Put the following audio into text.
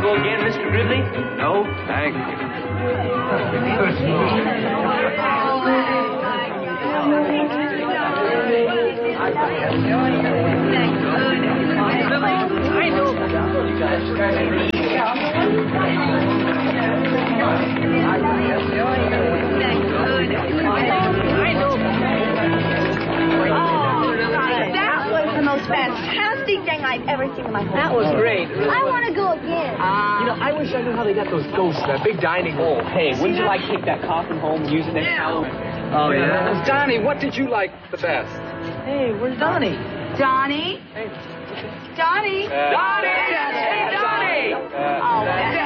go again, Mr. Gridley? No, thank you. That was the most fantastic thing I've ever seen in my whole life. That was great. I want to go again. I wish I knew how they got those ghosts in that big dining hall. Hey, wouldn't you like to take that coffin home and use it next Halloween? Oh, yeah? Donnie, what did you like the best? Hey, where's Donnie? Donnie? Donnie? Donnie! Hey, Donnie! Oh,